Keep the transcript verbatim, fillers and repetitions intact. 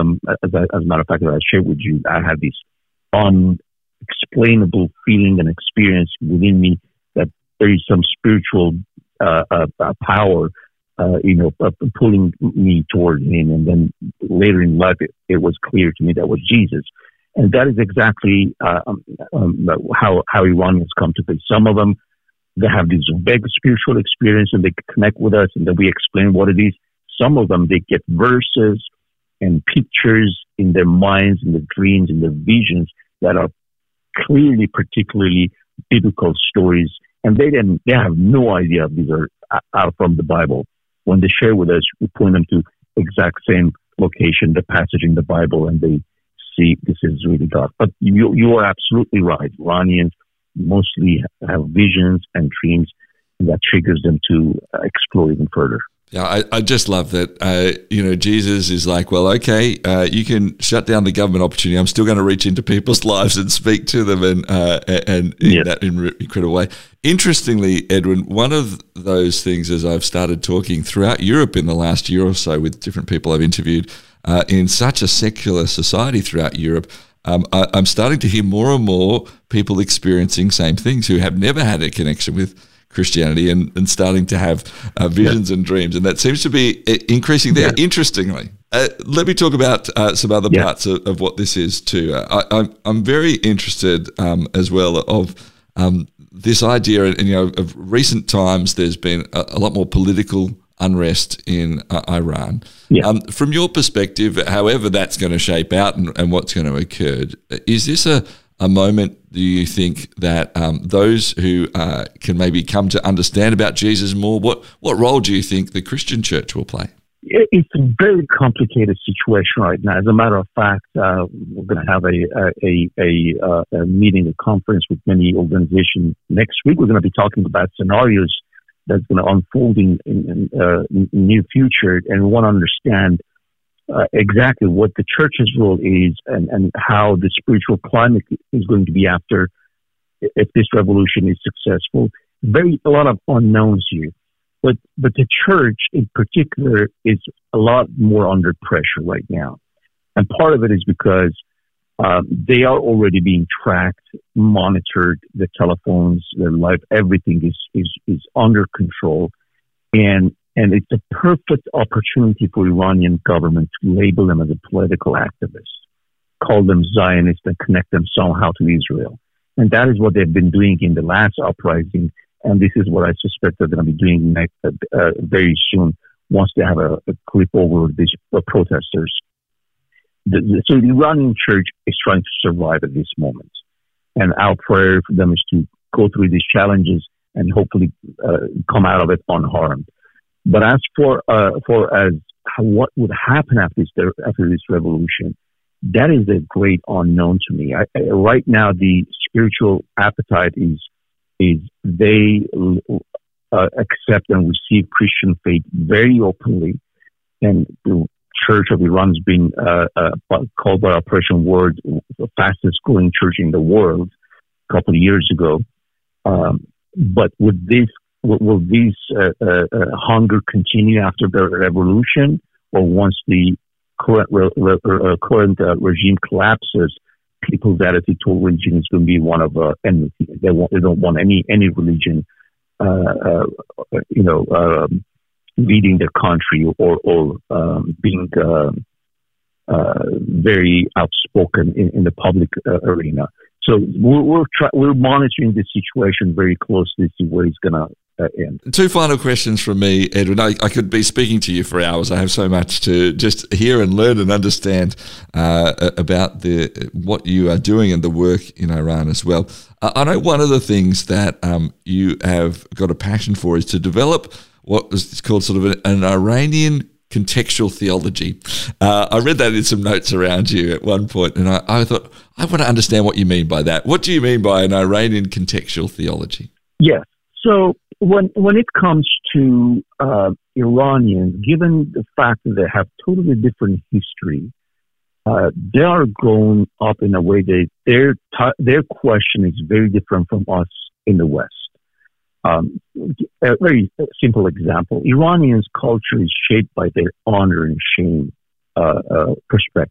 them, as, I, as a matter of fact, that I shared with you, I had this unexplainable feeling and experience within me that there is some spiritual uh, uh, uh, power, uh, you know, uh, pulling me towards him. And then later in life, it, it was clear to me that was Jesus. And that is exactly uh, um, um, how how Iranians come to be. Some of them, they have this big spiritual experience and they connect with us, and then we explain what it is. Some of them, they get verses and pictures in their minds, in their dreams, in their visions that are clearly, particularly biblical stories, and they didn't, they have no idea these are out from the Bible. When they share with us, we point them to exact same location, the passage in the Bible, and they see this is really God. But you, you are absolutely right. Iranians mostly have visions and dreams, and that triggers them to uh, explore even further. Yeah, I, I just love that, uh, you know, Jesus is like, well, okay, uh, you can shut down the government opportunity. I'm still going to reach into people's lives and speak to them and uh, and in yeah. that incredible way. Interestingly, Edwin, one of those things as I've started talking throughout Europe in the last year or so with different people I've interviewed uh, in such a secular society throughout Europe, um, I, I'm starting to hear more and more people experiencing same things who have never had a connection with Christianity and, and starting to have uh, visions yeah. and dreams. And that seems to be increasing there. Yeah. Interestingly, uh, let me talk about uh, some other yeah. parts of, of what this is too. Uh, I, I'm, I'm very interested um, as well of um, this idea, and you know, of recent times there's been a, a lot more political unrest in uh, Iran. Yeah. Um, from your perspective, however that's going to shape out and, and what's going to occur, is this a a moment, do you think, that um, those who uh, can maybe come to understand about Jesus more, what, what role do you think the Christian church will play? It's a very complicated situation right now. As a matter of fact, uh, we're going to have a a, a, a, a meeting, a conference with many organizations next week. We're going to be talking about scenarios that's going to unfold in, in, in, uh, in the near future, and we want to understand Uh, exactly what the church's role is and, and how the spiritual climate is going to be after if this revolution is successful. Very a lot of unknowns here, but but the church in particular is a lot more under pressure right now, and part of it is because um, they are already being tracked, monitored. The telephones, their life, everything is is is under control, and. And it's a perfect opportunity for Iranian government to label them as a political activist, call them Zionists, and connect them somehow to Israel. And that is what they've been doing in the last uprising. And this is what I suspect they're going to be doing next, uh, uh, very soon once they have a, a grip over these uh, protesters. The, the, so the Iranian church is trying to survive at this moment. And our prayer for them is to go through these challenges and hopefully uh, come out of it unharmed. But as for uh, for as how, what would happen after this after this revolution, that is a great unknown to me. I, I, right now, the spiritual appetite is is they uh, accept and receive Christian faith very openly, and the Church of Iran has been uh, uh, called by Operation Word the fastest growing church in the world a couple of years ago. Um, but with this. Will this uh, uh, hunger continue after the revolution, or once the current re- re- uh, current uh, regime collapses, people's attitude toward religion is going to be one of uh, enmity? They want, they don't want any any religion, uh, uh, you know, um, leading their country or or um, being uh, uh, very outspoken in, in the public uh, arena. So we're we're, try- we're monitoring this situation very closely to see where it's going to. End. Two final questions from me, Edwin. I, I could be speaking to you for hours. I have so much to just hear and learn and understand uh, about the what you are doing and the work in Iran as well. Uh, I know one of the things that um, you have got a passion for is to develop what is called sort of an, an Iranian contextual theology. Uh, I read that in some notes around you at one point, and I, I thought, I want to understand what you mean by that. What do you mean by an Iranian contextual theology? Yes. So when when it comes to uh, Iranians, given the fact that they have totally different history, uh, they are grown up in a way that their t- their question is very different from us in the West. Um, a very simple example: Iranians' culture is shaped by their honor and shame uh, uh, perspective.